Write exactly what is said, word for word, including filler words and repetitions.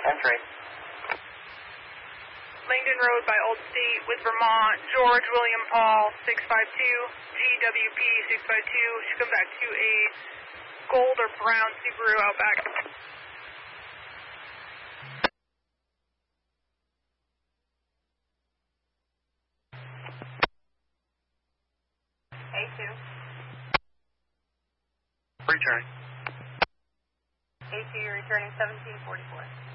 Entry. Langdon Road by Old State with Vermont, George William Paul, six five two, G W P six five two, should come back to a gold or brown Subaru Outback. A two. Returning. A two, you're returning seventeen forty-four.